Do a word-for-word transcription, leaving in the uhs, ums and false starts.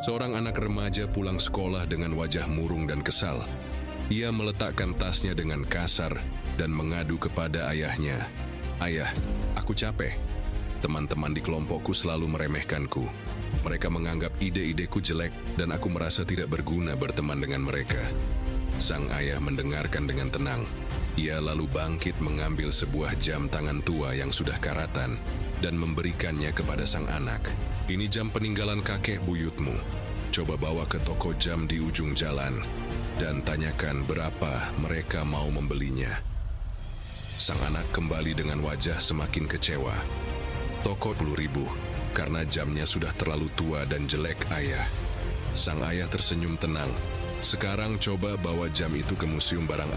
Seorang anak remaja pulang sekolah dengan wajah murung dan kesal. Ia meletakkan tasnya dengan kasar dan mengadu kepada ayahnya. "Ayah, aku capek. Teman-teman di kelompokku selalu meremehkanku. Mereka menganggap ide-ideku jelek dan aku merasa tidak berguna berteman dengan mereka." Sang ayah mendengarkan dengan tenang. Ia lalu bangkit mengambil sebuah jam tangan tua yang sudah karatan dan memberikannya kepada sang anak. "Ini jam peninggalan kakek buyutmu. Coba bawa ke toko jam di ujung jalan dan tanyakan berapa mereka mau membelinya." Sang anak kembali dengan wajah semakin kecewa. "Toko sepuluh ribu, karena jamnya sudah terlalu tua dan jelek, ayah." Sang ayah tersenyum tenang. "Sekarang coba bawa jam itu ke museum barang